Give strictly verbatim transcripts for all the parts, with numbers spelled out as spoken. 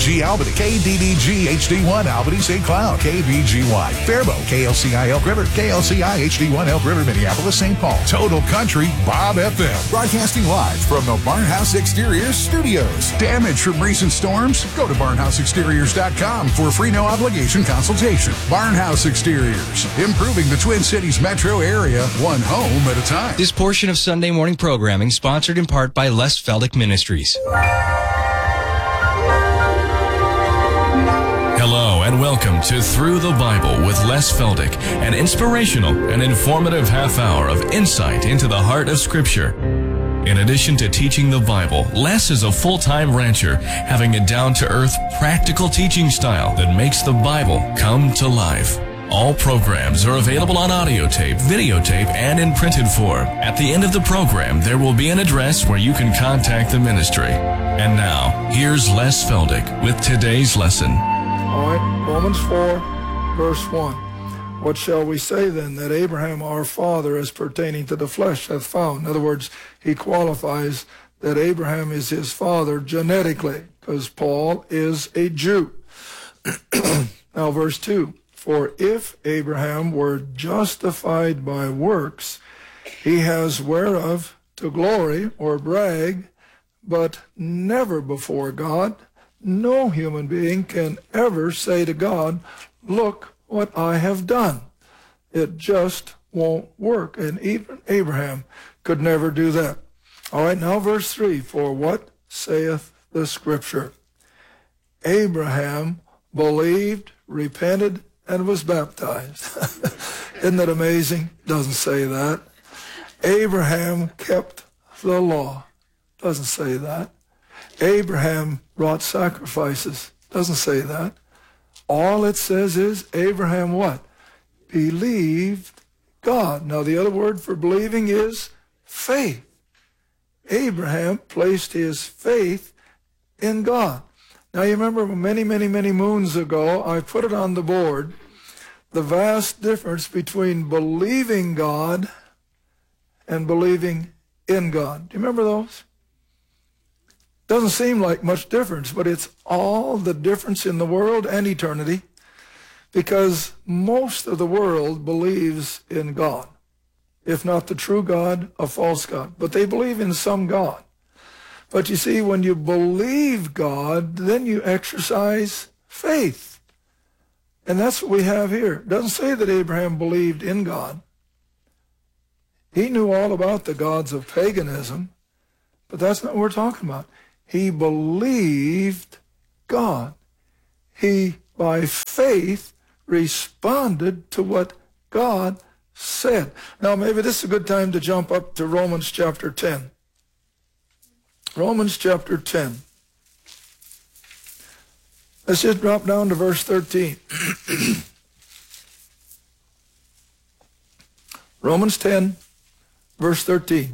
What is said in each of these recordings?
G Albany, K D D G H D one Albany Saint Cloud, K B G Y Faribault, K L C I Elk River, K L C I H D one Elk River, Minneapolis, Saint Paul. Total Country Bob F M. Broadcasting live from the Barnhouse Exteriors Studios. Damage from recent storms? Go to barnhouse exteriors dot com for a free no obligation consultation. Barnhouse Exteriors, improving the Twin Cities metro area, one home at a time. This portion of Sunday morning programming sponsored in part by Les Feldick Ministries. Hello and welcome to Through the Bible with Les Feldick, an inspirational and informative half hour of insight into the heart of Scripture. In addition to teaching the Bible, Les is a full-time rancher, having a down-to-earth, practical teaching style that makes the Bible come to life. All programs are available on audio tape, videotape, and in printed form. At the end of the program, there will be an address where you can contact the ministry. And now, here's Les Feldick with today's lesson. All right, Romans four, verse one. What shall we say then? That Abraham our father as pertaining to the flesh hath found. In other words, he qualifies that Abraham is his father genetically, because Paul is a Jew. Now verse two. For if Abraham were justified by works, he has whereof to glory or brag, but never before God. No human being can ever say to God, look what I have done. It just won't work. And even Abraham could never do that. All right, now verse three. For what saith the Scripture? Abraham believed, repented, and was baptized. Isn't that amazing? Doesn't say that. Abraham kept the law. Doesn't say that. Abraham brought sacrifices. Doesn't say that. All it says is Abraham what? Believed God. Now the other word for believing is faith. Abraham placed his faith in God. Now you remember many, many, many moons ago, I put it on the board, the vast difference between believing God and believing in God. Do you remember those? Doesn't seem like much difference, but it's all the difference in the world and eternity, because most of the world believes in God. If not the true God, a false God. But they believe in some God. But you see, when you believe God, then you exercise faith. And that's what we have here. It doesn't say that Abraham believed in God. He knew all about the gods of paganism, but that's not what we're talking about. He believed God. He, by faith, responded to what God said. Now, maybe this is a good time to jump up to Romans chapter ten. Romans chapter ten. Let's just drop down to verse thirteen. Romans ten, verse thirteen.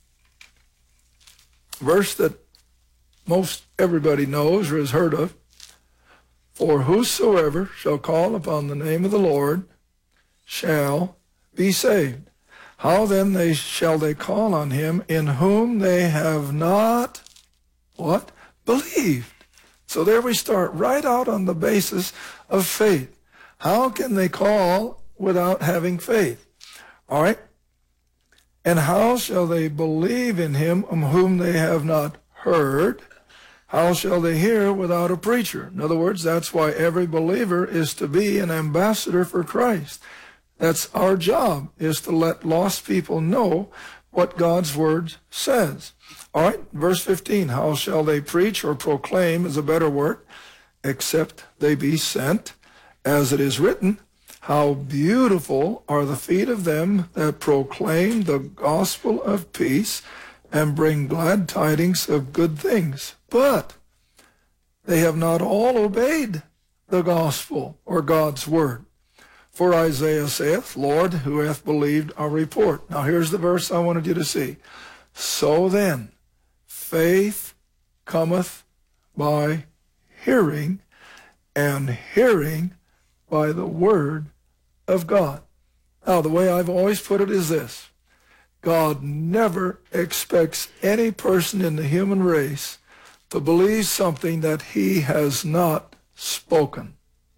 Verse that most everybody knows or has heard of. For whosoever shall call upon the name of the Lord shall be saved. How then they shall they call on him in whom they have not, what? Believed. So there we start right out on the basis of faith. How can they call without having faith? All right. And how shall they believe in him whom they have not heard? How shall they hear without a preacher? In other words, that's why every believer is to be an ambassador for Christ. That's our job, is to let lost people know what God's word says. All right, verse fifteen, how shall they preach or proclaim is a better word, except they be sent, as it is written, how beautiful are the feet of them that proclaim the gospel of peace and bring glad tidings of good things. But they have not all obeyed the gospel or God's word. For Isaiah saith, Lord, who hath believed our report? Now here's the verse I wanted you to see. So then, faith cometh by hearing, and hearing by the word of God. Now, the way I've always put it is this. God never expects any person in the human race to believe something that he has not spoken.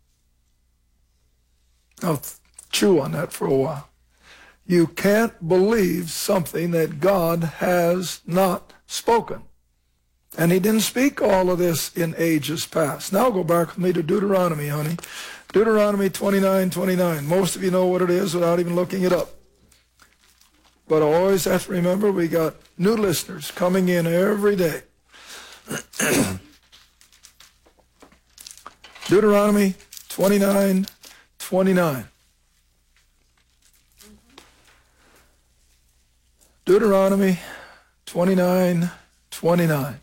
Now, chew on that for a while. You can't believe something that God has not spoken. And he didn't speak all of this in ages past. Now go back with me to Deuteronomy, honey. Deuteronomy twenty-nine twenty-nine. Most of you know what it is without even looking it up. But I always have to remember we got new listeners coming in every day. Deuteronomy twenty-nine twenty-nine. Deuteronomy twenty-nine twenty-nine.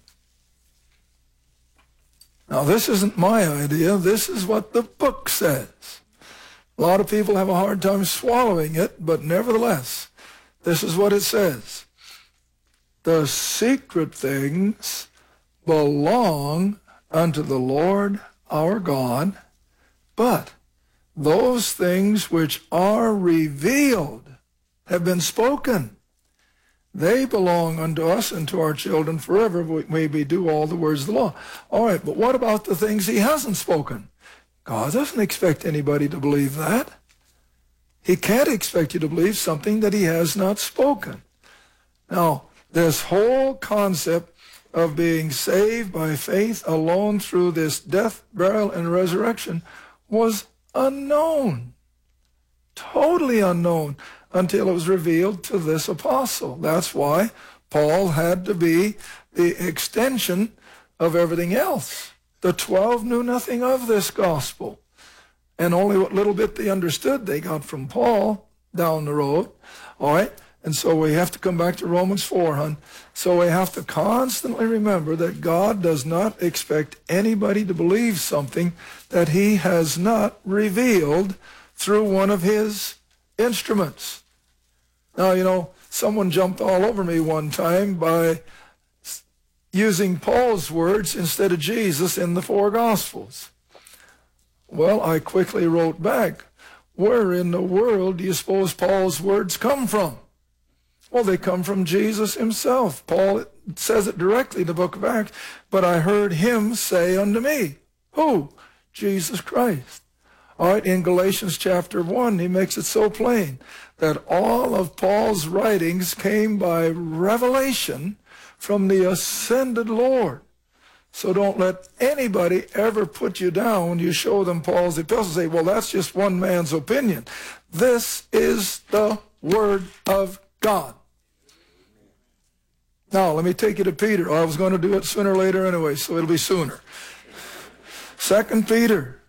Now, this isn't my idea. This is what the book says. A lot of people have a hard time swallowing it, but nevertheless, this is what it says. The secret things belong unto the Lord our God, but those things which are revealed have been spoken. They belong unto us and to our children forever. We may do all the words of the law. All right, but what about the things he hasn't spoken? God doesn't expect anybody to believe that. He can't expect you to believe something that he has not spoken. Now, this whole concept of being saved by faith alone through this death, burial, and resurrection was unknown. Totally unknown until it was revealed to this apostle. That's why Paul had to be the extension of everything else. The twelve knew nothing of this gospel. And only what little bit they understood they got from Paul down the road. All right? And so we have to come back to Romans four, hon. So we have to constantly remember that God does not expect anybody to believe something that he has not revealed through one of his instruments. Now, you know, someone jumped all over me one time by using Paul's words instead of Jesus in the four Gospels. Well, I quickly wrote back, where in the world do you suppose Paul's words come from? Well, they come from Jesus himself. Paul says it directly in the book of Acts, but I heard him say unto me, who? Jesus Christ. All right, in Galatians chapter one, he makes it so plain that all of Paul's writings came by revelation from the ascended Lord. So don't let anybody ever put you down when you show them Paul's epistles and say, well, that's just one man's opinion. This is the Word of God. Now, let me take you to Peter. I was going to do it sooner or later anyway, so it'll be sooner. Second Peter